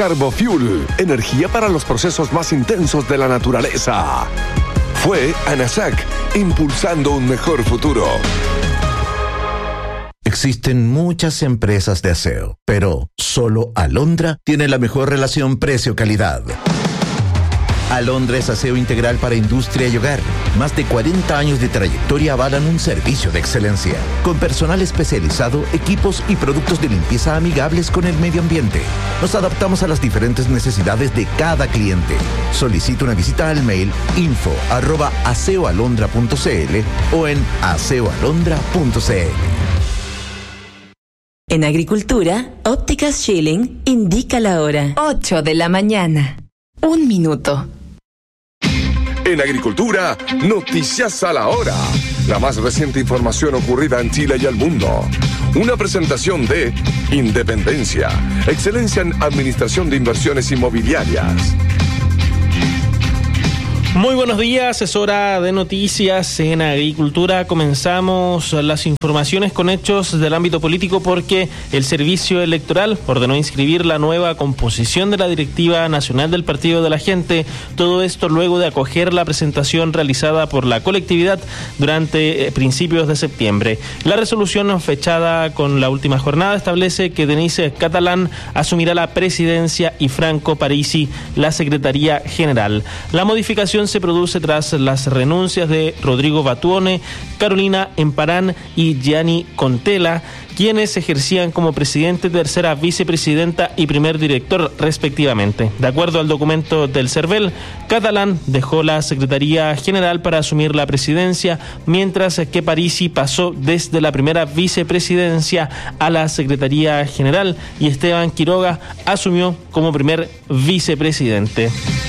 Carbofuel, energía para los procesos más intensos de la naturaleza. Fue ANASAC, impulsando un mejor futuro. Existen muchas empresas de aseo, pero solo Alondra tiene la mejor relación precio-calidad. Alondra es aseo integral para industria y hogar. Más de 40 años de trayectoria avalan un servicio de excelencia, con personal especializado, equipos y productos de limpieza amigables con el medio ambiente. Nos adaptamos a las diferentes necesidades de cada cliente. Solicita una visita al mail info@aseoalondra.cl o en aseoalondra.cl. En Agricultura, Ópticas Schilling indica la hora. 8 de la mañana. 1 minuto. En Agricultura, noticias a la hora. La más reciente información ocurrida en Chile y el mundo. Una presentación de Independencia, excelencia en administración de inversiones inmobiliarias. Muy buenos días, es hora de noticias en Agricultura. Comenzamos las informaciones con hechos del ámbito político porque el Servicio Electoral ordenó inscribir la nueva composición de la Directiva Nacional del Partido de la Gente. Todo esto luego de acoger la presentación realizada por la colectividad durante principios de septiembre. La resolución fechada con la última jornada establece que Denise Catalán asumirá la presidencia y Franco Parisi la Secretaría General. La modificación se produce tras las renuncias de Rodrigo Batuone, Carolina Emparán y Gianni Contela, quienes ejercían como presidente, tercera vicepresidenta y primer director respectivamente. De acuerdo al documento del CERVEL, Catalán dejó la Secretaría General para asumir la presidencia, mientras que Parisi pasó desde la primera vicepresidencia a la Secretaría General y Esteban Quiroga asumió como primer vicepresidente.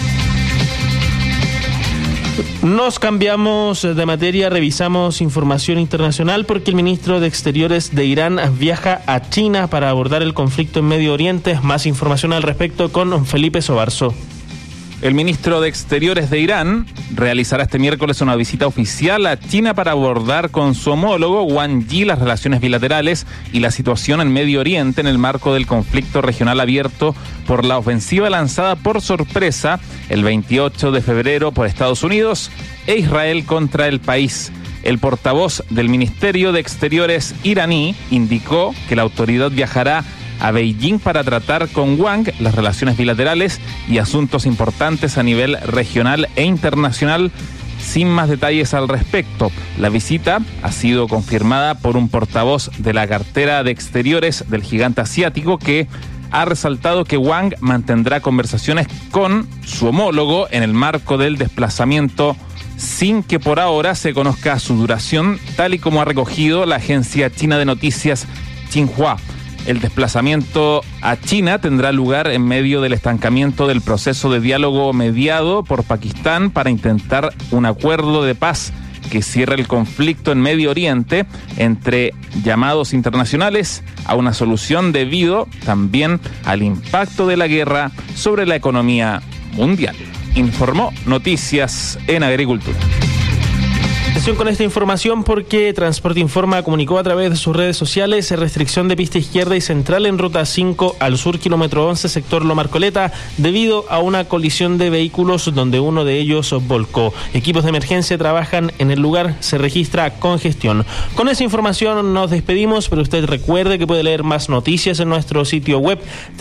Nos cambiamos de materia, revisamos información internacional porque el ministro de Exteriores de Irán viaja a China para abordar el conflicto en Medio Oriente. Más información al respecto con Felipe Sobarzo. El ministro de Exteriores de Irán realizará este miércoles una visita oficial a China para abordar con su homólogo Wang Yi las relaciones bilaterales y la situación en Medio Oriente en el marco del conflicto regional abierto por la ofensiva lanzada por sorpresa el 28 de febrero por Estados Unidos e Israel contra el país. El portavoz del Ministerio de Exteriores iraní indicó que la autoridad viajará a Beijing para tratar con Wang las relaciones bilaterales y asuntos importantes a nivel regional e internacional, sin más detalles al respecto. La visita ha sido confirmada por un portavoz de la cartera de Exteriores del gigante asiático que ha resaltado que Wang mantendrá conversaciones con su homólogo en el marco del desplazamiento sin que por ahora se conozca su duración, tal y como ha recogido la agencia china de noticias Xinhua. El desplazamiento a China tendrá lugar en medio del estancamiento del proceso de diálogo mediado por Pakistán para intentar un acuerdo de paz que cierre el conflicto en Medio Oriente entre llamados internacionales a una solución debido también al impacto de la guerra sobre la economía mundial. Informó Noticias en Agricultura. Atención con esta información porque Transporte Informa comunicó a través de sus redes sociales restricción de pista izquierda y central en ruta 5 al sur, kilómetro 11, sector Lomarcoleta, debido a una colisión de vehículos donde uno de ellos volcó. Equipos de emergencia trabajan en el lugar, se registra congestión. Con esa información nos despedimos, pero usted recuerde que puede leer más noticias en nuestro sitio web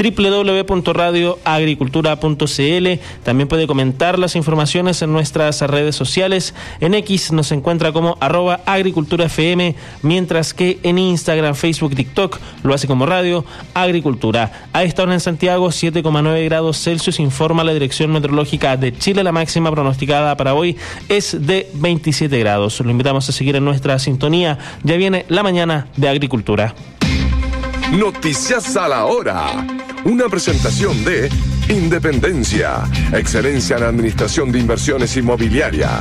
www.radioagricultura.cl. También puede comentar las informaciones en nuestras redes sociales. En X nos encuentra como @agriculturafm, mientras que en Instagram, Facebook, TikTok lo hace como Radio Agricultura. A esta hora en Santiago, 7,9 grados Celsius, informa la Dirección Meteorológica de Chile. La máxima pronosticada para hoy es de 27 grados. Lo invitamos a seguir en nuestra sintonía. Ya viene la mañana de Agricultura. Noticias a la hora. Una presentación de Independencia, excelencia en administración de inversiones inmobiliarias.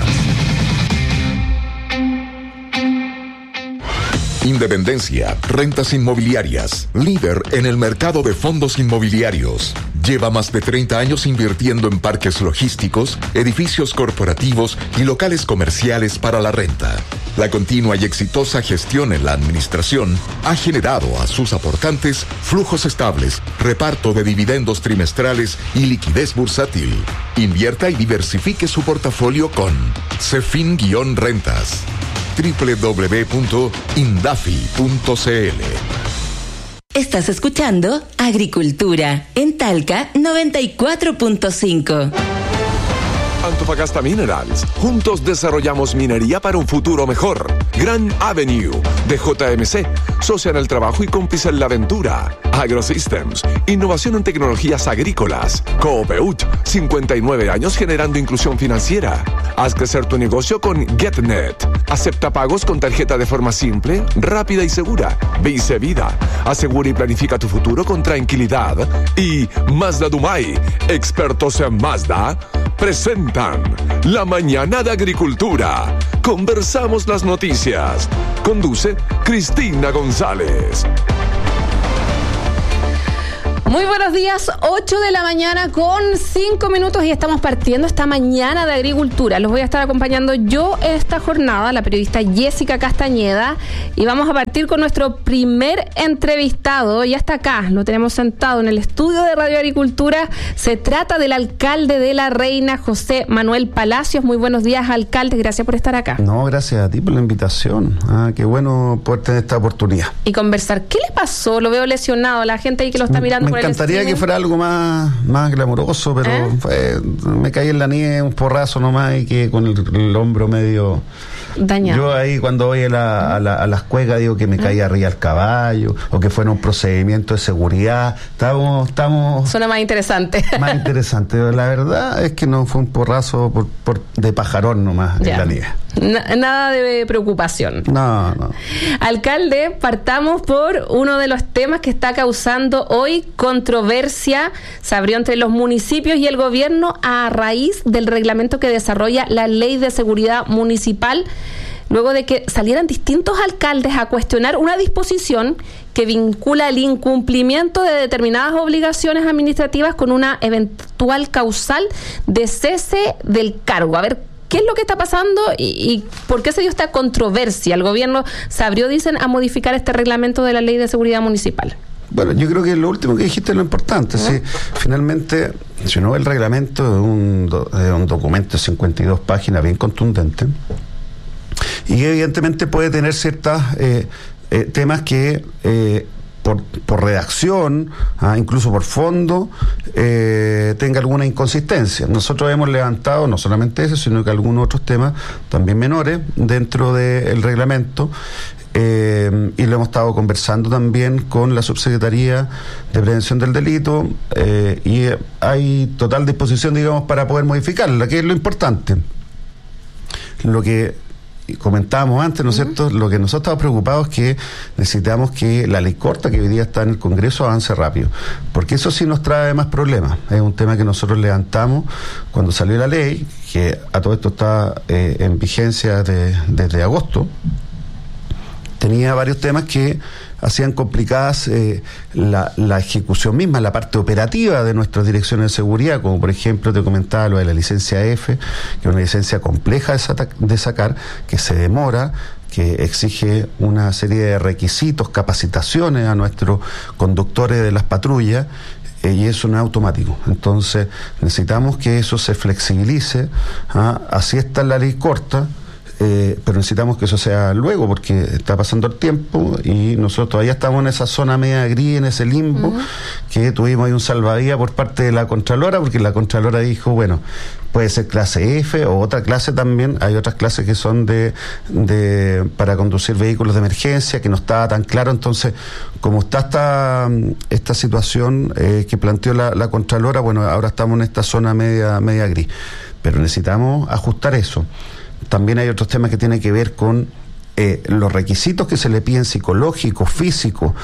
Independencia, rentas inmobiliarias, líder en el mercado de fondos inmobiliarios. Lleva más de 30 años invirtiendo en parques logísticos, edificios corporativos y locales comerciales para la renta. La continua y exitosa gestión en la administración ha generado a sus aportantes flujos estables, reparto de dividendos trimestrales y liquidez bursátil. Invierta y diversifique su portafolio con Cefin-Rentas. www.indafi.cl. Estás escuchando Agricultura en Talca 94.5. Antofagasta Minerals. Juntos desarrollamos minería para un futuro mejor. Gran Avenue de JMC. Socia en el trabajo y cómplice en la aventura. AgroSystems. Innovación en tecnologías agrícolas. Coopeut. 59 años generando inclusión financiera. Haz crecer tu negocio con GetNet. Acepta pagos con tarjeta de forma simple, rápida y segura. Vice Vida. Asegura y planifica tu futuro con tranquilidad. Y Mazda Dumay. Expertos en Mazda. Presentan La Mañana de Agricultura. Conversamos las noticias. Conduce Cristina González. Muy buenos días, 8 de la mañana con 5 minutos y estamos partiendo esta mañana de agricultura. Los voy a estar acompañando yo esta jornada, la periodista Jessica Castañeda, y vamos a partir con nuestro primer entrevistado. Ya está acá, lo tenemos sentado en el estudio de Radio Agricultura. Se trata del alcalde de La Reina, José Manuel Palacios. Muy buenos días, alcalde, gracias por estar acá. No, gracias a ti por la invitación. Qué bueno poder tener esta oportunidad. Y conversar, ¿qué le pasó? Lo veo lesionado, la gente ahí que lo está mirando por el Me encantaría que fuera algo más glamuroso, pero me caí en la nieve, un porrazo nomás y que con el hombro medio dañado. Yo ahí cuando voy a las cuecas digo que me caí arriba al caballo o que fuera un procedimiento de seguridad. Estamos suena más interesante. Más interesante. La verdad es que no fue un porrazo de pajarón nomás en la nieve. Nada de preocupación. No. Alcalde, partamos por uno de los temas que está causando hoy controversia. Se abrió entre los municipios y el gobierno a raíz del reglamento que desarrolla la Ley de Seguridad Municipal, luego de que salieran distintos alcaldes a cuestionar una disposición que vincula el incumplimiento de determinadas obligaciones administrativas con una eventual causal de cese del cargo. A ver, ¿qué es lo que está pasando y por qué se dio esta controversia? El gobierno se abrió, dicen, a modificar este reglamento de la Ley de Seguridad Municipal. Bueno, yo creo que lo último que dijiste es lo importante. Sí, finalmente, si uno ve el reglamento de un documento de 52 páginas bien contundente, y evidentemente puede tener ciertos temas que por redacción, incluso por fondo, tenga alguna inconsistencia. Nosotros hemos levantado no solamente eso, sino que algunos otros temas también menores dentro del reglamento, y lo hemos estado conversando también con la Subsecretaría de Prevención del Delito, y hay total disposición, digamos, para poder modificarla, que es lo importante. Lo que comentábamos antes, ¿no es cierto? Lo que nosotros estamos preocupados es que necesitamos que la ley corta que hoy día está en el Congreso avance rápido, porque eso sí nos trae más problemas. Es un tema que nosotros levantamos cuando salió la ley, que a todo esto está en vigencia desde agosto. Tenía varios temas que hacían complicadas la ejecución misma, la parte operativa de nuestras direcciones de seguridad, como por ejemplo te comentaba lo de la licencia F, que es una licencia compleja de sacar, que se demora, que exige una serie de requisitos, capacitaciones a nuestros conductores de las patrullas, y eso no es automático. Entonces necesitamos que eso se flexibilice. Así está la ley corta, pero necesitamos que eso sea luego, porque está pasando el tiempo y nosotros todavía estamos en esa zona media gris, en ese limbo, que tuvimos ahí un salvavidas por parte de la Contralora, porque la Contralora dijo, bueno, puede ser clase F o otra clase también. Hay otras clases que son para conducir vehículos de emergencia, que no estaba tan claro. Entonces, como está esta situación que planteó la Contralora, bueno, ahora estamos en esta zona media gris, pero necesitamos ajustar eso. También hay otros temas que tienen que ver con los requisitos que se le piden psicológicos, físicos,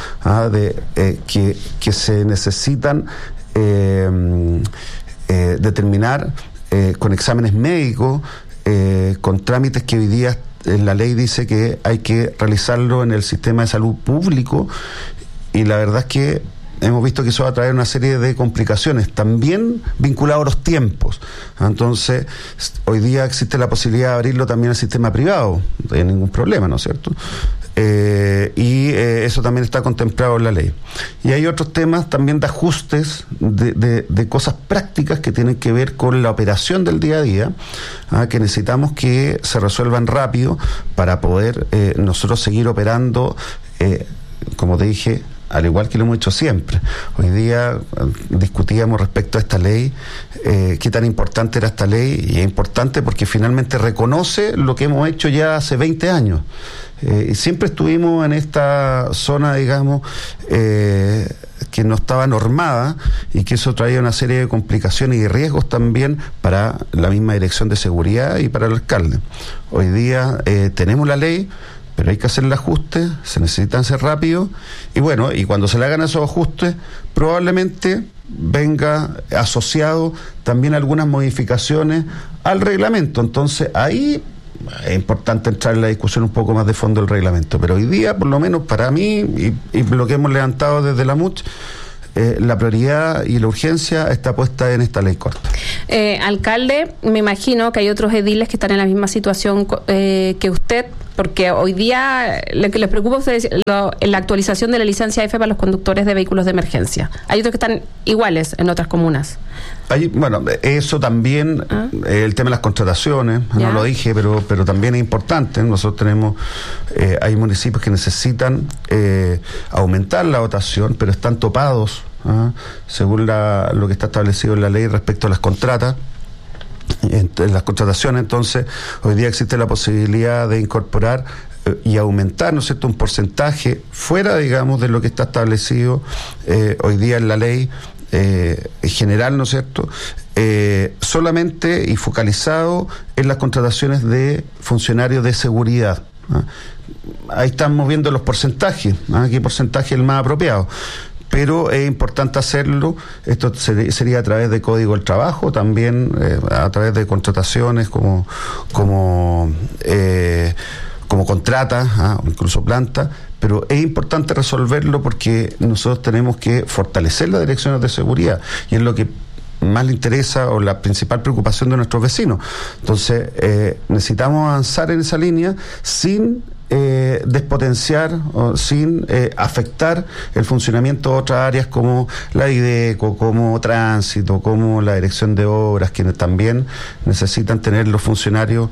que se necesitan determinar con exámenes médicos, con trámites que hoy día la ley dice que hay que realizarlo en el sistema de salud público, y la verdad es que hemos visto que eso va a traer una serie de complicaciones, también vinculado a los tiempos. Entonces, hoy día existe la posibilidad de abrirlo también al sistema privado, no hay ningún problema, ¿no es cierto? Eso también está contemplado en la ley. Y hay otros temas también de ajustes de cosas prácticas que tienen que ver con la operación del día a día, que necesitamos que se resuelvan rápido para poder nosotros seguir operando, como te dije, al igual que lo hemos hecho siempre. Hoy día discutíamos respecto a esta ley, qué tan importante era esta ley, y es importante porque finalmente reconoce lo que hemos hecho ya hace 20 años. Y siempre estuvimos en esta zona, digamos, que no estaba normada, y que eso traía una serie de complicaciones y riesgos también para la misma Dirección de Seguridad y para el alcalde. Hoy día tenemos la ley, pero hay que hacer el ajuste, se necesitan hacer rápido, y bueno, y cuando se le hagan esos ajustes, probablemente venga asociado también algunas modificaciones al reglamento. Entonces ahí es importante entrar en la discusión un poco más de fondo del reglamento, pero hoy día, por lo menos para mí, y lo que hemos levantado desde la MUCH, la prioridad y la urgencia está puesta en esta ley corta. Alcalde, me imagino que hay otros ediles que están en la misma situación que usted, porque hoy día lo que les preocupa a ustedes es la actualización de la licencia F para los conductores de vehículos de emergencia. Hay otros que están iguales en otras comunas. Bueno, eso también, el tema de las contrataciones, no lo dije, pero también es importante. Nosotros tenemos, hay municipios que necesitan aumentar la dotación, pero están topados, según lo que está establecido en la ley respecto a las contratas. En las contrataciones, entonces, hoy día existe la posibilidad de incorporar y aumentar, ¿no es cierto?, un porcentaje fuera, digamos, de lo que está establecido hoy día en la ley general, ¿no es cierto?, solamente y focalizado en las contrataciones de funcionarios de seguridad. Ahí estamos viendo los porcentajes, qué porcentaje es el más apropiado. Pero es importante hacerlo. Esto sería a través de Código del Trabajo, también a través de contrataciones como contratas, o incluso plantas, pero es importante resolverlo porque nosotros tenemos que fortalecer las direcciones de seguridad, y es lo que más le interesa, o la principal preocupación de nuestros vecinos. Entonces, necesitamos avanzar en esa línea sin despotenciar o sin afectar el funcionamiento de otras áreas como la IDECO, como Tránsito, como la Dirección de Obras, quienes también necesitan tener los funcionarios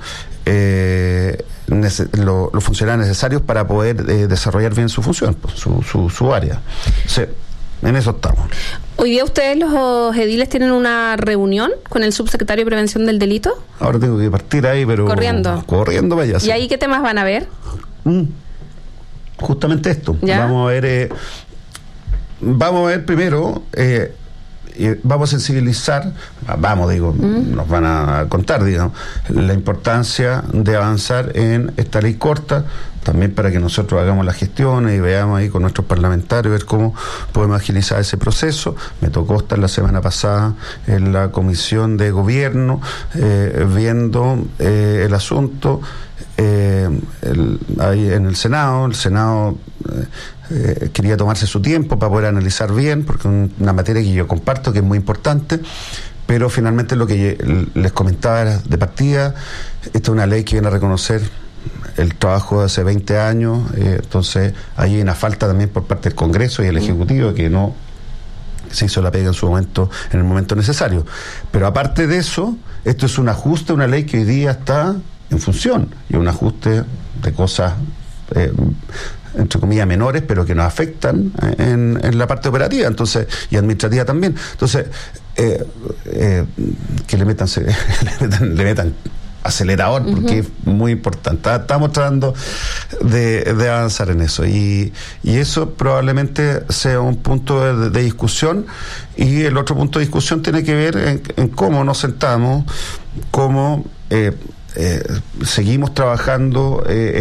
los funcionarios necesarios para poder desarrollar bien su función, su área. Sí, en eso estamos. Hoy día ustedes, los ediles, tienen una reunión con el subsecretario de Prevención del Delito. Ahora tengo que partir ahí, pero corriendo vaya. ¿Y ahí qué temas van a ver? Justamente esto. ¿Ya? Vamos a ver primero, vamos a sensibilizar, nos van a contar, digamos, la importancia de avanzar en esta ley corta, también para que nosotros hagamos las gestiones y veamos ahí con nuestros parlamentarios, ver cómo podemos agilizar ese proceso. Me tocó estar la semana pasada en la Comisión de Gobierno, viendo el asunto, ahí en el Senado. El Senado quería tomarse su tiempo para poder analizar bien, porque es una materia que yo comparto, que es muy importante, pero finalmente lo que les comentaba era de partida, esta es una ley que viene a reconocer el trabajo de hace 20 años, entonces hay una falta también por parte del Congreso y el Ejecutivo que no se hizo la pega en su momento, en el momento necesario. Pero aparte de eso, esto es un ajuste, una ley que hoy día está en función, y un ajuste de cosas entre comillas menores, pero que nos afectan en la parte operativa, entonces, y administrativa también. Entonces, que le metan acelerador, porque es muy importante. Estamos tratando de avanzar en eso, y eso probablemente sea un punto de discusión. Y el otro punto de discusión tiene que ver en cómo nos sentamos, cómo seguimos trabajando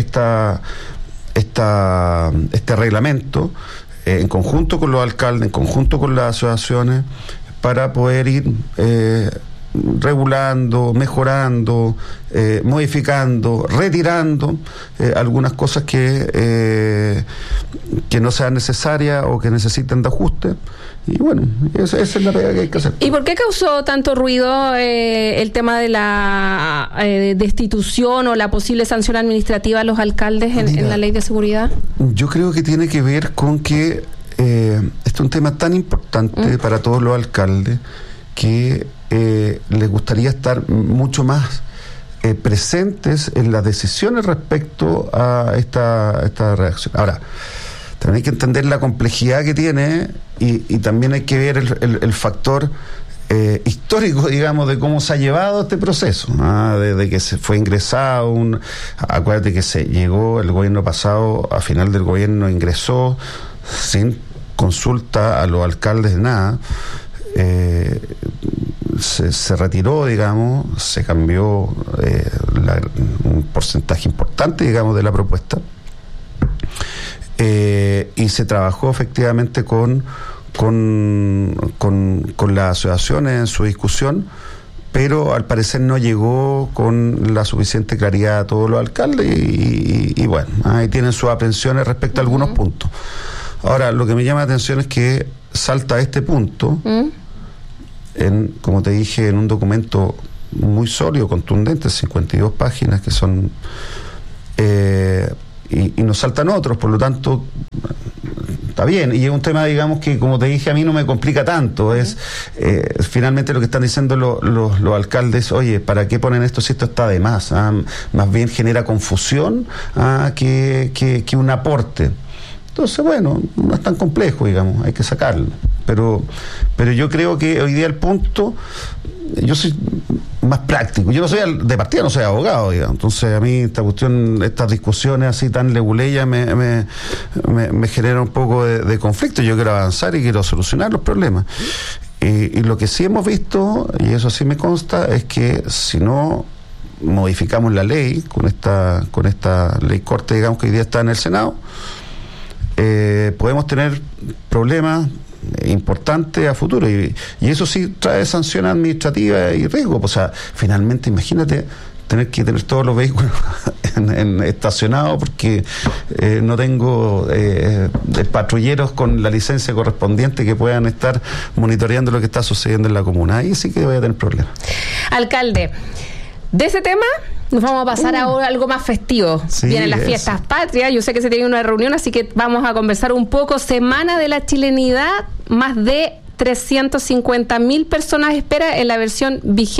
este reglamento en conjunto con los alcaldes, en conjunto con las asociaciones, para poder ir regulando, mejorando, modificando, retirando algunas cosas que no sean necesarias o que necesiten de ajuste. Y bueno, esa es la pega que hay que hacer. ¿Y por qué causó tanto ruido el tema de la destitución o la posible sanción administrativa a los alcaldes en la ley de seguridad? Yo creo que tiene que ver con que este es un tema tan importante para todos los alcaldes que les gustaría estar mucho más presentes en las decisiones respecto a esta reacción. Ahora, también hay que entender la complejidad que tiene y también hay que ver el factor histórico, digamos, de cómo se ha llevado este proceso, desde que se fue ingresado, acuérdate que se llegó el gobierno pasado, a final del gobierno ingresó sin consulta a los alcaldes de nada, se retiró, digamos, se cambió un porcentaje importante, digamos, de la propuesta. Y se trabajó efectivamente con las asociaciones en su discusión, pero al parecer no llegó con la suficiente claridad a todos los alcaldes y bueno, ahí tienen sus aprensiones respecto a algunos puntos. Ahora, lo que me llama la atención es que salta este punto, como te dije, en un documento muy sólido, contundente, 52 páginas que son... Y nos saltan otros, por lo tanto está bien, y es un tema, digamos, que como te dije, a mí no me complica tanto. Es finalmente lo que están diciendo los alcaldes: oye, ¿para qué ponen esto si esto está de más? Más bien genera confusión que un aporte. Entonces, bueno, no es tan complejo, digamos, hay que sacarlo. Pero yo creo que hoy día el punto, yo soy más práctico. Yo no soy de partida, no soy abogado, digamos. Entonces a mí esta cuestión, estas discusiones así tan leguleyas me genera un poco de conflicto. Yo quiero avanzar y quiero solucionar los problemas. Y lo que sí hemos visto, y eso sí me consta, es que si no modificamos la ley con esta ley corte, digamos, que hoy día está en el Senado, podemos tener problemas importantes a futuro y eso sí trae sanción administrativa y riesgo. O sea, finalmente imagínate tener que tener todos los vehículos estacionados porque no tengo patrulleros con la licencia correspondiente que puedan estar monitoreando lo que está sucediendo en la comuna. Ahí sí que voy a tener problemas. Alcalde, de ese tema nos vamos a pasar ahora a algo más festivo. Sí, vienen las fiestas patrias. Yo sé que se tiene una reunión, así que vamos a conversar un poco. Semana de la chilenidad, más de 350.000 personas espera en la versión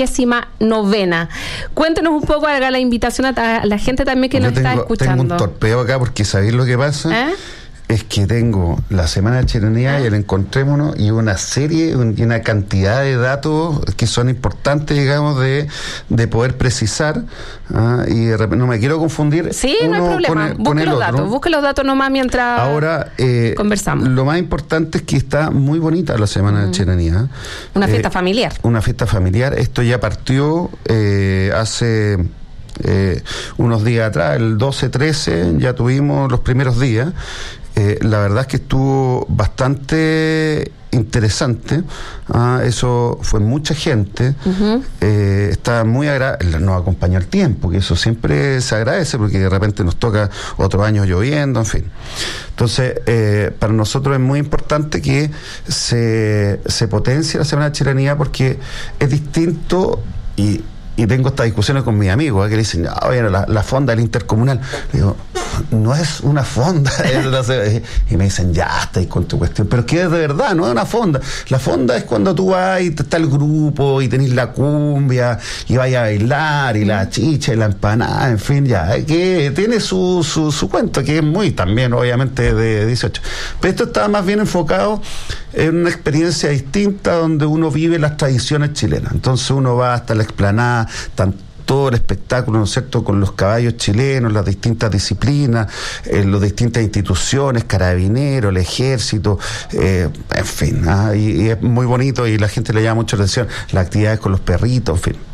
29ª. Cuéntenos un poco, haga la invitación a la gente también que nos está escuchando. Tengo un torpeo acá porque ¿sabéis lo que pasa? Es que tengo la Semana de Chilenidad y el Encontrémonos y una serie y una cantidad de datos que son importantes, digamos, de poder precisar, y de repente no me quiero confundir. Sí, no hay problema. Busque los datos nomás mientras ahora conversamos. Lo más importante es que está muy bonita la Semana de Chilenidad. Una fiesta familiar. Una fiesta familiar. Esto ya partió hace unos días atrás, el 12-13, ya tuvimos los primeros días. La verdad es que estuvo bastante interesante. Eso fue mucha gente. Está muy agradable. Nos acompañó el tiempo, que eso siempre se agradece porque de repente nos toca otro año lloviendo, en fin. Entonces, para nosotros es muy importante que se potencie la Semana de Chilenidad porque es distinto y tengo estas discusiones con mis amigos que dicen, bueno, la fonda del intercomunal. Digo, no es una fonda. Y me dicen, ya estáis con tu cuestión. Pero que es de verdad, no es una fonda. La fonda es cuando tú vas y está el grupo y tenés la cumbia y vayas a bailar y la chicha y la empanada, en fin, ya. Que tiene su cuento, que es muy también, obviamente, de 18. Pero esto está más bien enfocado en una experiencia distinta donde uno vive las tradiciones chilenas. Entonces uno va hasta la explanada, todo el espectáculo, ¿no es cierto?, con los caballos chilenos, las distintas disciplinas, las distintas instituciones, carabineros, el ejército, en fin, y es muy bonito y la gente le llama mucho la atención, las actividades con los perritos, en fin.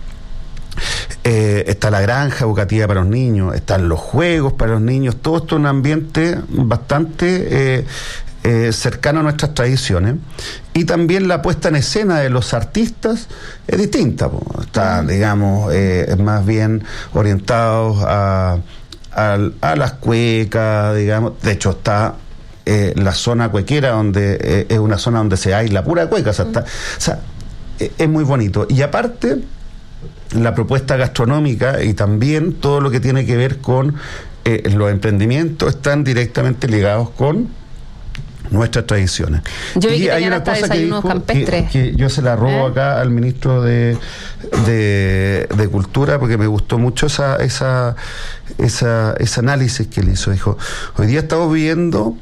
Está la granja educativa para los niños, están los juegos para los niños, todo esto es un ambiente bastante cercano a nuestras tradiciones, y también la puesta en escena de los artistas es distinta, está, digamos, más bien orientados a las cuecas, digamos. De hecho está la zona cuequera, donde es una zona donde se aísla pura cueca, o sea, es muy bonito. Y aparte, la propuesta gastronómica y también todo lo que tiene que ver con los emprendimientos están directamente ligados con nuestras tradiciones. Yo vi y que hay una hasta cosa que desayunos dijo campestres. que yo se la robo acá al ministro de Cultura, porque me gustó mucho ese análisis que él hizo. Dijo, hoy día estamos viviendo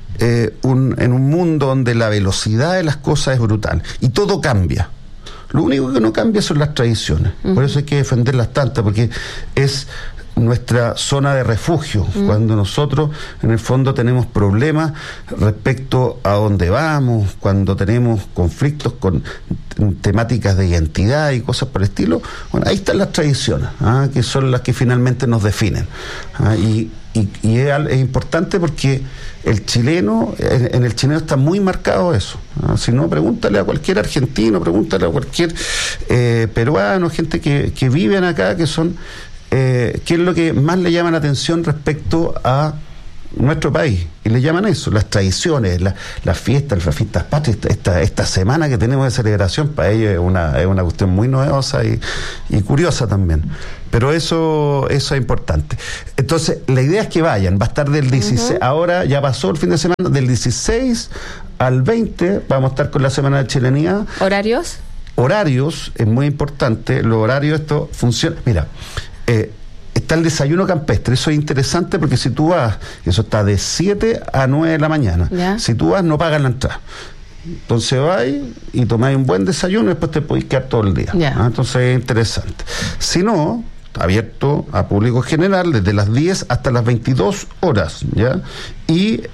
en un mundo donde la velocidad de las cosas es brutal y todo cambia. Lo único que no cambia son las tradiciones. Por eso hay que defenderlas tanto, porque es nuestra zona de refugio, cuando nosotros en el fondo tenemos problemas respecto a dónde vamos, cuando tenemos conflictos con temáticas de identidad y cosas por el estilo. Bueno, ahí están las tradiciones, que son las que finalmente nos definen, y es importante porque el chileno, en el chileno está muy marcado eso. Si no, pregúntale a cualquier argentino, pregúntale a cualquier peruano, gente que viven acá, que son ¿qué es lo que más le llama la atención respecto a nuestro país? Y le llaman eso, las tradiciones, las fiestas patrias, esta semana que tenemos de celebración, para ellos es una cuestión muy novedosa y curiosa también. Pero eso es importante. Entonces, la idea es que vayan, va a estar del 16, ahora ya pasó el fin de semana, del 16 al 20, vamos a estar con la Semana de Chilenidad. Horarios, es muy importante, los horarios, esto funciona, mira, está el desayuno campestre, eso es interesante porque si tú vas, eso está de 7 a 9 de la mañana, ¿ya? Si tú vas no pagas la entrada, entonces vais y tomáis un buen desayuno y después te podéis quedar todo el día, entonces es interesante. Si no, está abierto a público general desde las 10 hasta las 22 horas, ¿ya? Y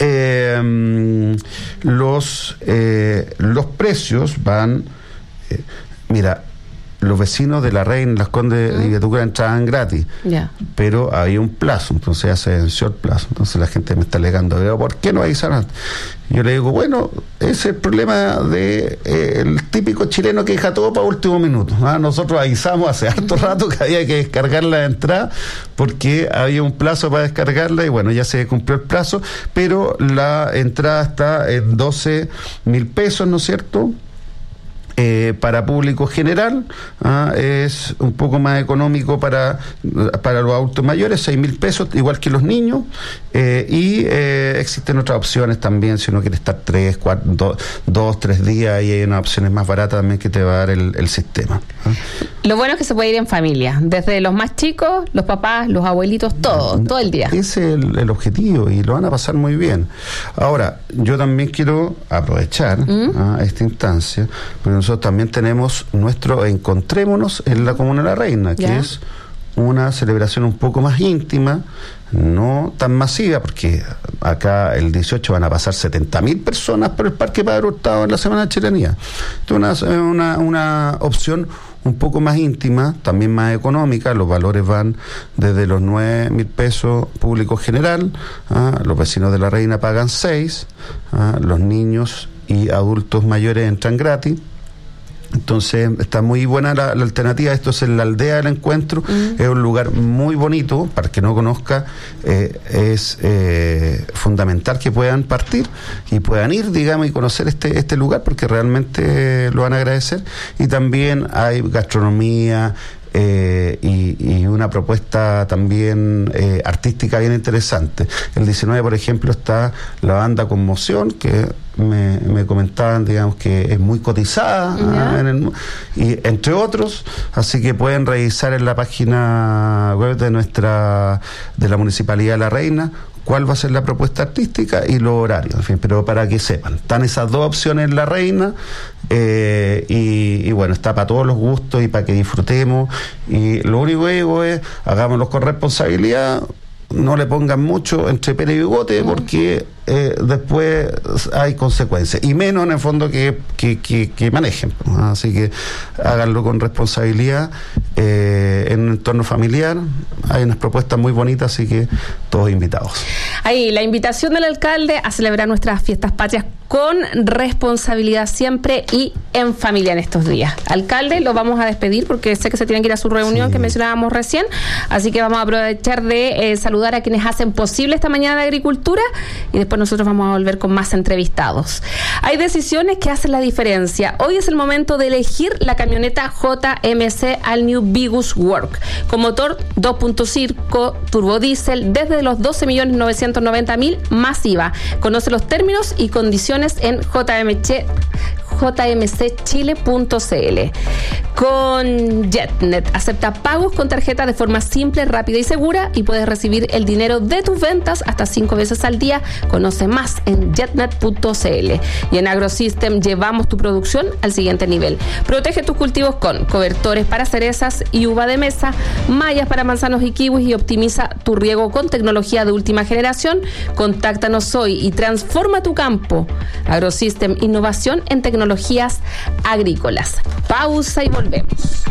los precios van, mira, los vecinos de La Reina, Las Condes y Vitacura entraban gratis, pero había un plazo, entonces ya se venció el plazo. Entonces la gente me está alegando, ¿por qué no avisaron antes? Yo le digo, bueno, ese es el problema de el típico chileno que deja todo para último minuto. Nosotros avisamos hace harto rato que había que descargar la entrada porque había un plazo para descargarla y bueno, ya se cumplió el plazo, pero la entrada está en 12.000 pesos, ¿no es cierto? Para público general, es un poco más económico para los adultos mayores, 6.000 pesos, igual que los niños, y existen otras opciones también, si uno quiere estar 3, 4, 2, 3 días, y hay unas opciones más baratas también que te va a dar el sistema. Lo bueno es que se puede ir en familia, desde los más chicos, los papás, los abuelitos, todo el día. Ese es el objetivo y lo van a pasar muy bien. Ahora, yo también quiero aprovechar esta instancia, porque nosotros también tenemos nuestro Encontrémonos en la Comuna de La Reina, que es una celebración un poco más íntima, no tan masiva, porque acá el 18 van a pasar 70.000 personas por el Parque Padre Hurtado en la Semana de Chilenidad. Entonces, una opción un poco más íntima, también más económica. Los valores van desde los 9.000 pesos público general, los vecinos de La Reina pagan 6, los niños y adultos mayores entran gratis. Entonces está muy buena la alternativa. Esto es en la Aldea del Encuentro, es un lugar muy bonito. Para el que no conozca, es fundamental que puedan partir y puedan ir, digamos, y conocer este lugar, porque realmente lo van a agradecer. Y también hay gastronomía y una propuesta también artística bien interesante. El 19, por ejemplo, está la banda Conmoción, que me comentaban, digamos, que es muy cotizada, y entre otros, así que pueden revisar en la página web de la Municipalidad de La Reina cuál va a ser la propuesta artística y los horarios, en fin, pero para que sepan, están esas dos opciones en La Reina, y bueno, está para todos los gustos y para que disfrutemos, y lo único que digo es, hagámoslo con responsabilidad, no le pongan mucho entre pelo y bigote, porque después hay consecuencias, y menos en el fondo que manejen. Así que háganlo con responsabilidad, en un entorno familiar. Hay unas propuestas muy bonitas, así que todos invitados. Ahí, la invitación del alcalde a celebrar nuestras fiestas patrias con responsabilidad siempre y en familia en estos días. Alcalde, lo vamos a despedir porque sé que se tienen que ir a su reunión que mencionábamos recién, así que vamos a aprovechar de saludar a quienes hacen posible esta mañana de agricultura, y después nosotros vamos a volver con más entrevistados. Hay decisiones que hacen la diferencia. Hoy es el momento de elegir la camioneta JMC All New Vigus Work con motor 2.5 turbodiesel desde los 12.990.000 más IVA. Conoce los términos y condiciones en jmcchile.cl. Con JetNet acepta pagos con tarjeta de forma simple, rápida y segura, y puedes recibir el dinero de tus ventas hasta 5 veces al día. Conoce más en jetnet.cl. Y en AgroSystem llevamos tu producción al siguiente nivel. Protege tus cultivos con cobertores para cerezas y uva de mesa, mallas para manzanos y kiwis, y optimiza tu riego con tecnología de última generación. Contáctanos hoy y transforma tu campo. AgroSystem, innovación en tecnologías agrícolas. Pausa y volvemos.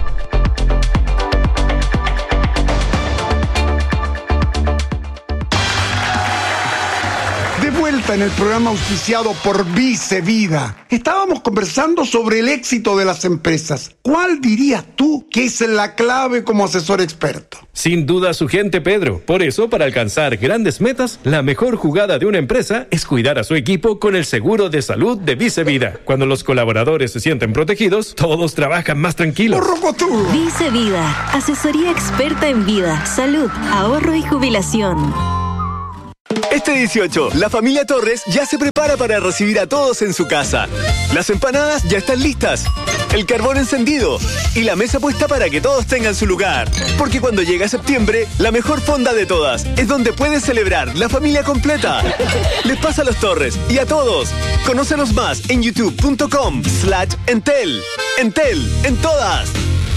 De vuelta en el programa auspiciado por Vice Vida. Estábamos conversando sobre el éxito de las empresas. ¿Cuál dirías tú que es la clave como asesor experto? Sin duda su gente, Pedro. Por eso, para alcanzar grandes metas, la mejor jugada de una empresa es cuidar a su equipo con el seguro de salud de Vice Vida. Cuando los colaboradores se sienten protegidos, todos trabajan más tranquilos. Vice Vida, asesoría experta en vida, salud, ahorro y jubilación. Este 18, la familia Torres ya se prepara para recibir a todos en su casa. Las empanadas ya están listas, el carbón encendido y la mesa puesta para que todos tengan su lugar. Porque cuando llega septiembre, la mejor fonda de todas es donde puedes celebrar la familia completa. Les pasa a los Torres y a todos. Conócenos más en youtube.com/Entel. Entel, en todas.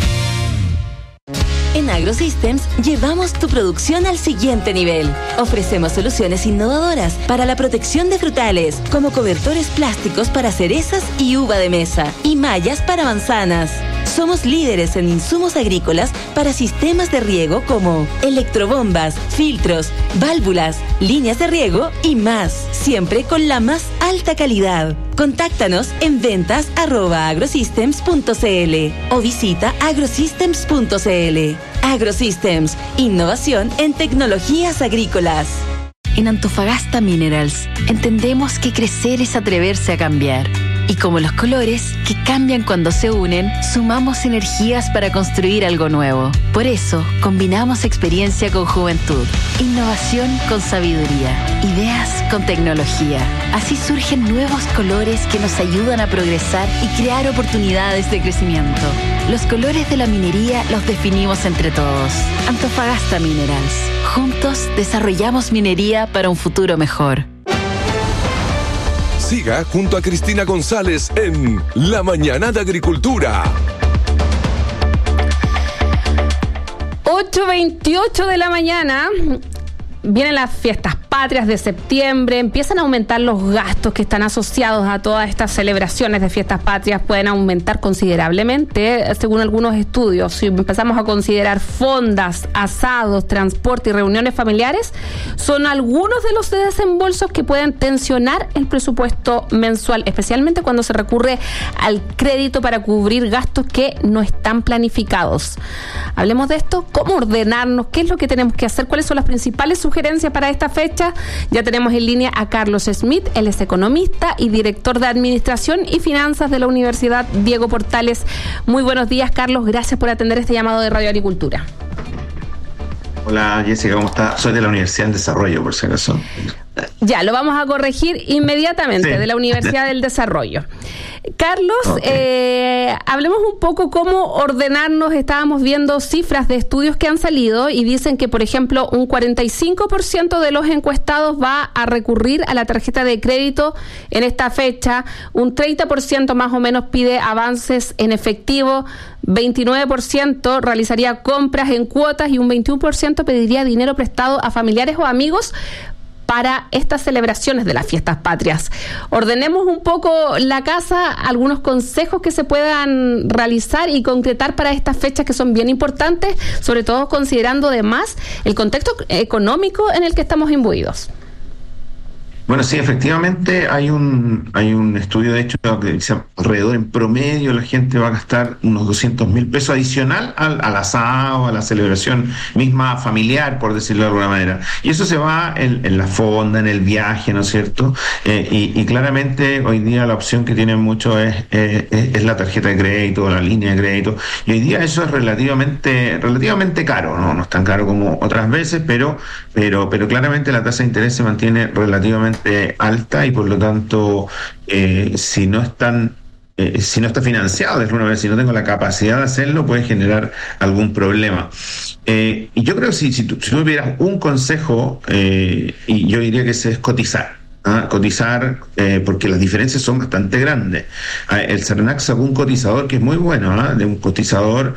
En AgroSystems llevamos tu producción al siguiente nivel. Ofrecemos soluciones innovadoras para la protección de frutales, como cobertores plásticos para cerezas y uva de mesa, y mallas para manzanas. Somos líderes en insumos agrícolas para sistemas de riego como electrobombas, filtros, válvulas, líneas de riego y más, siempre con la más alta calidad. Contáctanos en ventas@agrosystems.cl o visita agrosystems.cl. AgroSystems, innovación en tecnologías agrícolas. En Antofagasta Minerals entendemos que crecer es atreverse a cambiar. Y como los colores, que cambian cuando se unen, sumamos energías para construir algo nuevo. Por eso, combinamos experiencia con juventud, innovación con sabiduría, ideas con tecnología. Así surgen nuevos colores que nos ayudan a progresar y crear oportunidades de crecimiento. Los colores de la minería los definimos entre todos. Antofagasta Minerals. Juntos desarrollamos minería para un futuro mejor. Siga junto a Cristina González en La Mañana de Agricultura. 8:28 de la mañana. Vienen las fiestas patrias de septiembre, empiezan a aumentar los gastos que están asociados a todas estas celebraciones de fiestas patrias, pueden aumentar considerablemente, según algunos estudios. Si empezamos a considerar fondas, asados, transporte y reuniones familiares, son algunos de los desembolsos que pueden tensionar el presupuesto mensual, especialmente cuando se recurre al crédito para cubrir gastos que no están planificados. Hablemos de esto, cómo ordenarnos, qué es lo que tenemos que hacer, cuáles son las principales sugerencias para esta fecha. Ya tenemos en línea a Carlos Smith, él es economista y director de Administración y Finanzas de la Universidad Diego Portales. Muy buenos días, Carlos, gracias por atender este llamado de Radio Agricultura. Hola Jessica, ¿cómo está? Soy de la Universidad del Desarrollo, por si acaso. Ya, lo vamos a corregir inmediatamente, sí. De la Universidad del Desarrollo. Carlos, okay. Hablemos un poco cómo ordenarnos. Estábamos viendo cifras de estudios que han salido y dicen que, por ejemplo, un 45% de los encuestados va a recurrir a la tarjeta de crédito en esta fecha, un 30% más o menos pide avances en efectivo, 29% realizaría compras en cuotas y un 21% pediría dinero prestado a familiares o amigos para estas celebraciones de las fiestas patrias. Ordenemos un poco la casa, algunos consejos que se puedan realizar y concretar para estas fechas que son bien importantes, sobre todo considerando además el contexto económico en el que estamos imbuidos. Bueno, sí, efectivamente hay un estudio de hecho que dice alrededor en promedio la gente va a gastar unos 200.000 pesos adicional al asado, a la celebración misma familiar, por decirlo de alguna manera. Y eso se va en la fonda, en el viaje, ¿no es cierto? Y claramente hoy día la opción que tienen muchos es la tarjeta de crédito, la línea de crédito. Y hoy día eso es relativamente caro, ¿no? No es tan caro como otras veces, pero claramente la tasa de interés se mantiene relativamente alta y por lo tanto si no está financiado de alguna manera, si no tengo la capacidad de hacerlo, puede generar algún problema. Y yo creo que si tú tuvieras un consejo, y yo diría que ese es cotizar. Cotizar, porque las diferencias son bastante grandes. El Cernac sacó un cotizador que es muy bueno, de un cotizador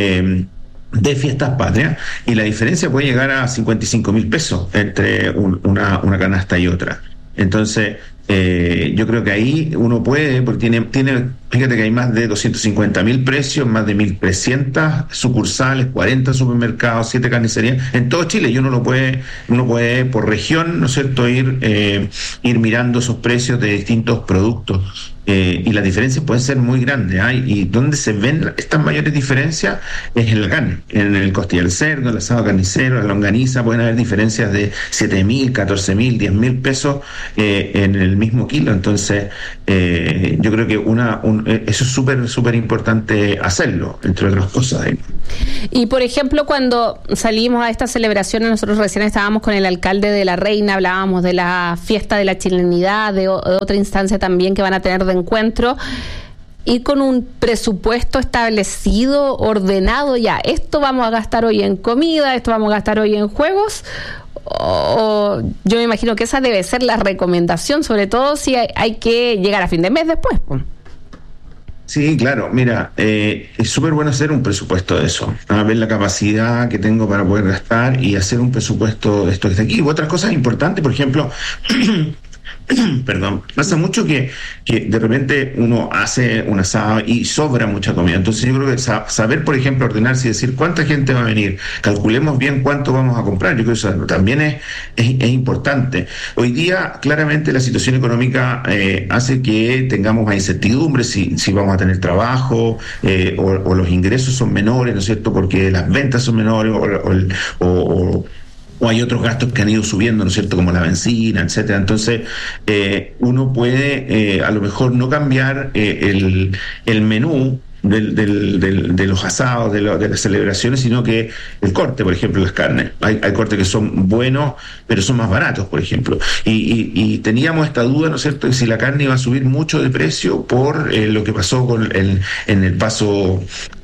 de fiestas patrias, y la diferencia puede llegar a 55.000 pesos entre una canasta y otra. Entonces, yo creo que ahí uno puede, porque tiene, fíjate que hay más de 250.000 precios, más de 1.300 sucursales, 40 supermercados, 7 carnicerías en todo Chile, y uno puede por región, ¿no es cierto?, ir mirando esos precios de distintos productos. Y las diferencias pueden ser muy grandes, y donde se ven estas mayores diferencias es en la carne, en el costilla del cerdo, el asado carnicero, la longaniza. Pueden haber diferencias de 7.000, 14.000, 10.000 pesos en el mismo kilo. Entonces yo creo que eso es súper importante hacerlo, entre otras cosas. Y por ejemplo, cuando salimos a estas celebraciones, nosotros recién estábamos con el alcalde de La Reina, hablábamos de la fiesta de la chilenidad, de otra instancia también que van a tener de encuentro, y con un presupuesto establecido, ordenado, ya, esto vamos a gastar hoy en comida, esto vamos a gastar hoy en juegos. O yo me imagino que esa debe ser la recomendación, sobre todo si hay que llegar a fin de mes después, pues. Sí, claro, mira, es súper bueno hacer un presupuesto de eso, ver la capacidad que tengo para poder gastar y hacer un presupuesto de esto que está aquí. Y otras cosas importantes, por ejemplo, perdón, pasa mucho que de repente uno hace un asado y sobra mucha comida. Entonces yo creo que saber, por ejemplo, ordenarse y decir cuánta gente va a venir, calculemos bien cuánto vamos a comprar. Yo creo que eso también es importante. Hoy día claramente la situación económica hace que tengamos más incertidumbre si vamos a tener trabajo, o los ingresos son menores, ¿no es cierto?, porque las ventas son menores, o hay otros gastos que han ido subiendo, ¿no es cierto?, como la benzina, etcétera. Entonces, uno puede a lo mejor no cambiar el menú de los asados, de las celebraciones, sino que el corte, por ejemplo, las carnes. Hay cortes que son buenos, pero son más baratos, por ejemplo. Y teníamos esta duda, ¿no es cierto?, de si la carne iba a subir mucho de precio por lo que pasó en el paso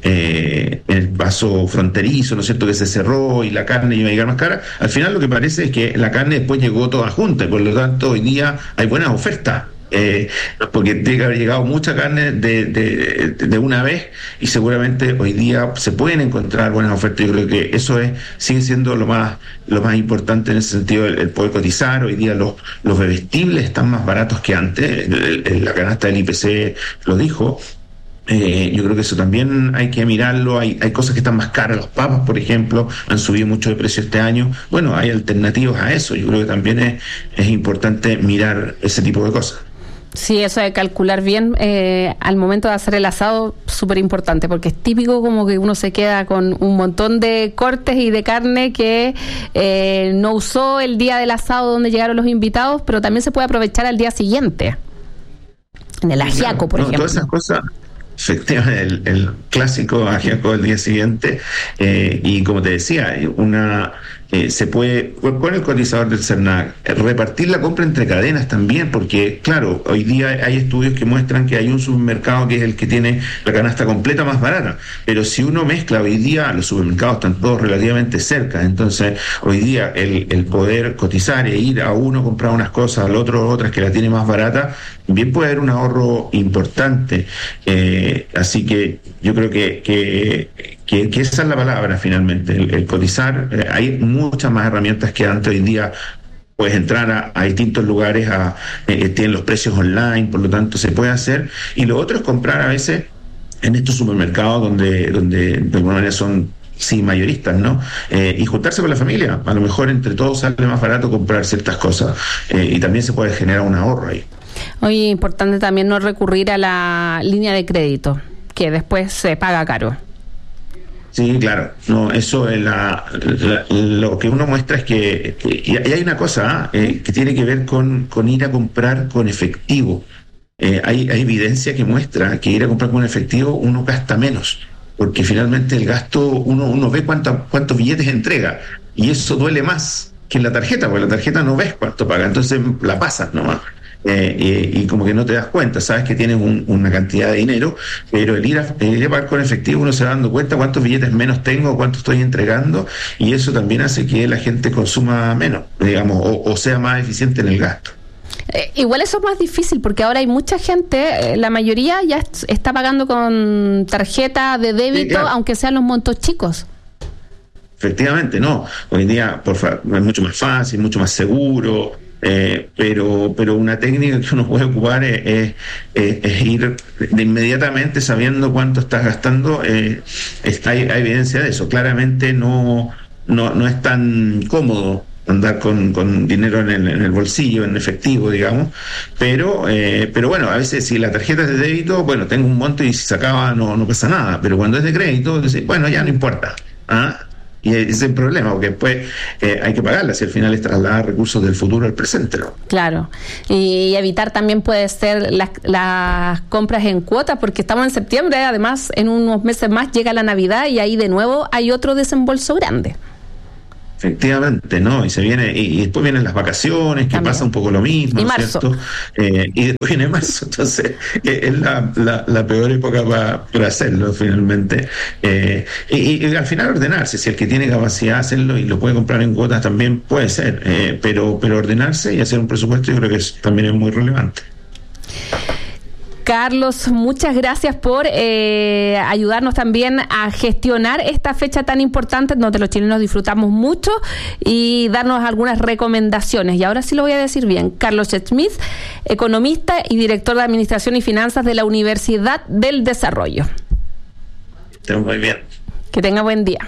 fronterizo, ¿no es cierto?, que se cerró y la carne iba a llegar más cara. Al final lo que parece es que la carne después llegó toda junta, y por lo tanto hoy día hay buenas ofertas. Porque tiene que haber llegado mucha carne de una vez, y seguramente hoy día se pueden encontrar buenas ofertas. Yo creo que eso sigue siendo lo más importante en ese sentido, el poder cotizar. Hoy día los bebestibles están más baratos que antes, la canasta del IPC lo dijo. Yo creo que eso también hay que mirarlo. Hay cosas que están más caras. Las papas, por ejemplo, han subido mucho de precio este año. Bueno, hay alternativas a eso. Yo creo que también es importante mirar ese tipo de cosas. Sí, eso de calcular bien al momento de hacer el asado, súper importante, porque es típico como que uno se queda con un montón de cortes y de carne que no usó el día del asado donde llegaron los invitados, pero también se puede aprovechar al día siguiente. En el ajiaco, por ejemplo. Todas esas cosas, efectivamente, el clásico ajiaco del día siguiente, y como te decía, se puede, con el cotizador del Cernac, repartir la compra entre cadenas también, porque claro, hoy día hay estudios que muestran que hay un supermercado que es el que tiene la canasta completa más barata, pero si uno mezcla, hoy día los supermercados están todos relativamente cerca. Entonces hoy día el poder cotizar e ir a uno comprar unas cosas, al otro otras que la tiene más barata, bien puede haber un ahorro importante. Así que yo creo que esa es la palabra finalmente, el cotizar. Hay muchas más herramientas que antes. Hoy día puedes entrar a distintos lugares, tienen los precios online, por lo tanto se puede hacer. Y lo otro es comprar a veces en estos supermercados donde de alguna manera son mayoristas, ¿no? Y juntarse con la familia. A lo mejor entre todos sale más barato comprar ciertas cosas y también se puede generar un ahorro ahí. Oye, importante también no recurrir a la línea de crédito, que después se paga caro. Sí, claro. No, eso es lo que uno muestra es que y hay una cosa que tiene que ver con ir a comprar con efectivo. Hay evidencia que muestra que ir a comprar con efectivo uno gasta menos, porque finalmente el gasto, uno ve cuántos billetes entrega, y eso duele más que en la tarjeta, porque la tarjeta no ves cuánto paga, entonces la pasas nomás. Y como que no te das cuenta, sabes que tienes una cantidad de dinero, pero el ir a pagar con efectivo uno se va dando cuenta cuántos billetes menos tengo, cuánto estoy entregando, y eso también hace que la gente consuma menos, digamos, o sea más eficiente en el gasto. Igual eso es más difícil porque ahora hay mucha gente, la mayoría ya está pagando con tarjeta de débito, sí, claro, aunque sean los montos chicos. Efectivamente, no. Hoy en día es mucho más fácil, mucho más seguro, pero una técnica que uno puede ocupar es ir de inmediatamente sabiendo cuánto estás gastando. Hay evidencia de eso. Claramente no es tan cómodo andar con dinero en el bolsillo, en efectivo, digamos, pero bueno, a veces si la tarjeta es de débito, bueno, tengo un monto y si se acaba no pasa nada, pero cuando es de crédito, bueno, ya no importa, y ese es el problema, porque después hay que pagarla, si al final es trasladar recursos del futuro al presente, ¿no? Claro, y evitar también puede ser las compras en cuotas, porque estamos en septiembre, además en unos meses más llega la Navidad y ahí de nuevo hay otro desembolso grande. Efectivamente, ¿no? Y se viene, y después vienen las vacaciones, que también pasa un poco lo mismo, y ¿no? marzo. ¿Cierto? Y después viene marzo, entonces es la peor época para hacerlo finalmente. Y al final ordenarse, si el que tiene capacidad de hacerlo y lo puede comprar en cuotas también puede ser, pero ordenarse y hacer un presupuesto yo creo que también es muy relevante. Carlos, muchas gracias por ayudarnos también a gestionar esta fecha tan importante donde los chilenos disfrutamos mucho y darnos algunas recomendaciones. Y ahora sí lo voy a decir bien. Carlos Schmidt, economista y director de Administración y Finanzas de la Universidad del Desarrollo. Muy bien. Que tenga buen día.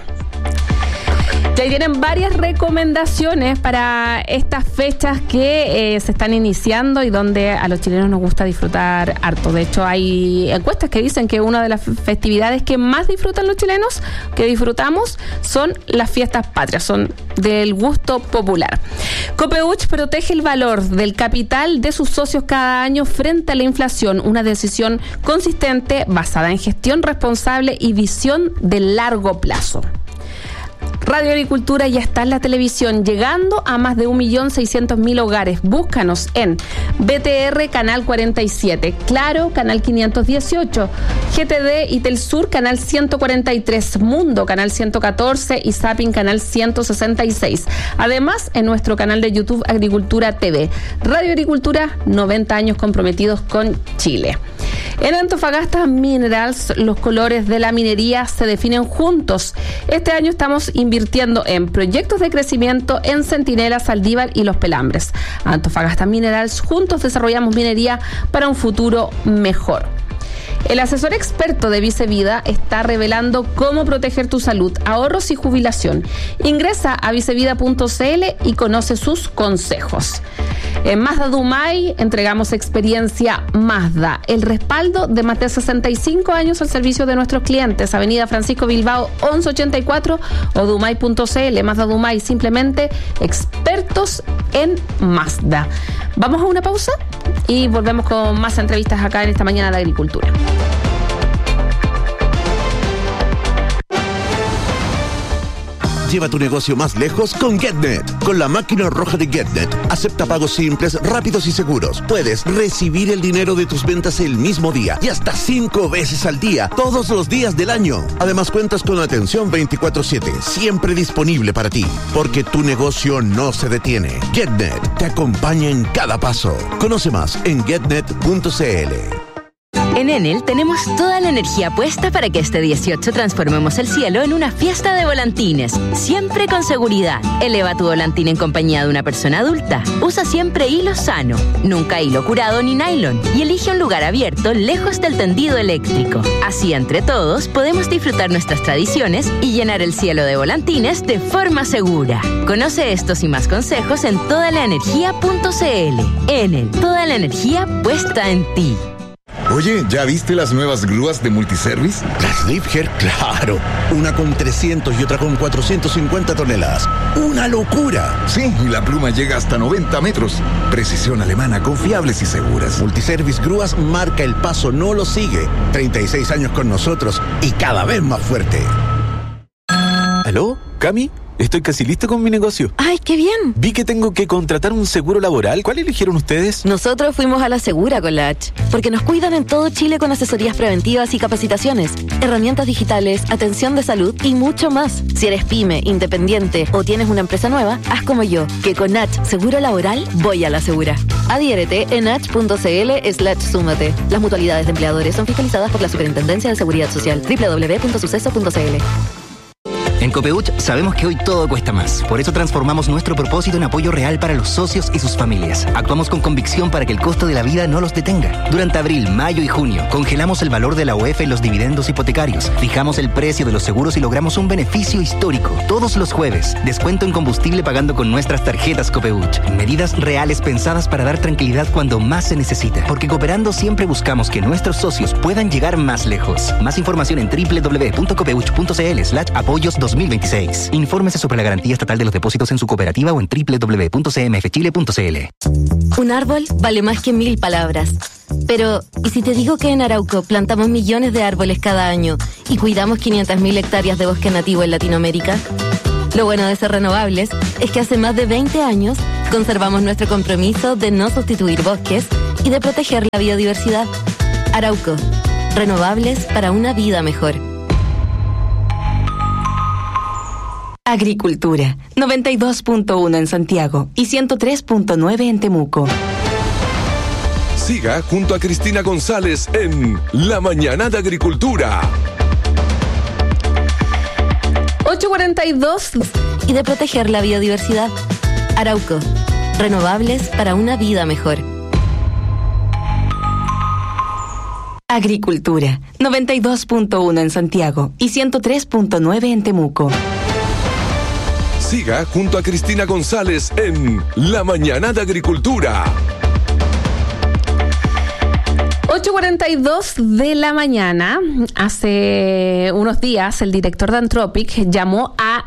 Y ahí tienen varias recomendaciones para estas fechas que se están iniciando y donde a los chilenos nos gusta disfrutar harto. De hecho, hay encuestas que dicen que una de las festividades que más disfrutan los chilenos, que disfrutamos, son las fiestas patrias, son del gusto popular. Copeuch protege el valor del capital de sus socios cada año frente a la inflación, una decisión consistente basada en gestión responsable y visión de largo plazo. Radio Agricultura ya está en la televisión, llegando a más de 1.600.000 hogares. Búscanos en BTR Canal 47, Claro Canal 518, GTD y Telsur Canal 143, Mundo Canal 114 y Zapping Canal 166. Además, en nuestro canal de YouTube Agricultura TV. Radio Agricultura, 90 años comprometidos con Chile. En Antofagasta Minerals, los colores de la minería se definen juntos. Este año estamos invirtiendo en proyectos de crecimiento en Centinela, Saldívar y Los Pelambres. Antofagasta Minerals, juntos desarrollamos minería para un futuro mejor. El asesor experto de Vicevida está revelando cómo proteger tu salud, ahorros y jubilación. Ingresa a vicevida.cl y conoce sus consejos. En Mazda Dumay entregamos experiencia Mazda, el respaldo de más de 65 años al servicio de nuestros clientes. Avenida Francisco Bilbao 1184 o dumay.cl. Mazda Dumay, simplemente expertos en Mazda. Vamos a una pausa y volvemos con más entrevistas acá en esta mañana de Agricultura. Lleva tu negocio más lejos con GetNet. Con la máquina roja de GetNet, acepta pagos simples, rápidos y seguros. Puedes recibir el dinero de tus ventas el mismo día y hasta 5 veces al día, todos los días del año. Además, cuentas con atención 24/7, siempre disponible para ti, porque tu negocio no se detiene. GetNet te acompaña en cada paso. Conoce más en getnet.cl. En Enel tenemos toda la energía puesta para que este 18 transformemos el cielo en una fiesta de volantines, siempre con seguridad. Eleva tu volantín en compañía de una persona adulta. Usa siempre hilo sano, nunca hilo curado ni nylon, y elige un lugar abierto lejos del tendido eléctrico. Así, entre todos, podemos disfrutar nuestras tradiciones y llenar el cielo de volantines de forma segura. Conoce estos y más consejos en todalaenergia.cl. Enel, toda la energía puesta en ti. Oye, ¿ya viste las nuevas grúas de Multiservice? Las Liebherr, claro. Una con 300 y otra con 450 toneladas. ¡Una locura! Sí, y la pluma llega hasta 90 metros. Precisión alemana, confiables y seguras. Multiservice Grúas marca el paso, no lo sigue. 36 años con nosotros y cada vez más fuerte. ¿Aló? ¿Cami? Estoy casi listo con mi negocio. ¡Ay, qué bien! Vi que tengo que contratar un seguro laboral. ¿Cuál eligieron ustedes? Nosotros fuimos a la Segura con la H, porque nos cuidan en todo Chile con asesorías preventivas y capacitaciones, herramientas digitales, atención de salud y mucho más. Si eres pyme, independiente o tienes una empresa nueva, haz como yo, que con H Seguro Laboral voy a la Segura. Adhiérete en h.cl/súmate. Las mutualidades de empleadores son fiscalizadas por la Superintendencia de Seguridad Social. www.suceso.cl. En Copeuch sabemos que hoy todo cuesta más. Por eso transformamos nuestro propósito en apoyo real para los socios y sus familias. Actuamos con convicción para que el costo de la vida no los detenga. Durante abril, mayo y junio, congelamos el valor de la UEF en los dividendos hipotecarios. Fijamos el precio de los seguros y logramos un beneficio histórico. Todos los jueves, descuento en combustible pagando con nuestras tarjetas Copeuch. Medidas reales pensadas para dar tranquilidad cuando más se necesita. Porque cooperando siempre buscamos que nuestros socios puedan llegar más lejos. Más información en www.copeuch.cl/apoyos 2026. Infórmese sobre la garantía estatal de los depósitos en su cooperativa o en www.cmfchile.cl. Un árbol vale más que 1000 palabras. Pero, ¿y si te digo que en Arauco plantamos millones de árboles cada año y cuidamos 500.000 hectáreas de bosque nativo en Latinoamérica? Lo bueno de ser renovables es que hace más de 20 años conservamos nuestro compromiso de no sustituir bosques y de proteger la biodiversidad. Arauco, renovables para una vida mejor. Agricultura, 92.1 en Santiago y 103.9 en Temuco. Siga junto a Cristina González en La Mañana de Agricultura. 8:42. Y de proteger la biodiversidad. Arauco, renovables para una vida mejor. Agricultura, 92.1 en Santiago y 103.9 en Temuco. Siga junto a Cristina González en La Mañana de Agricultura. 8:42 de la mañana. Hace unos días el director de Anthropic llamó a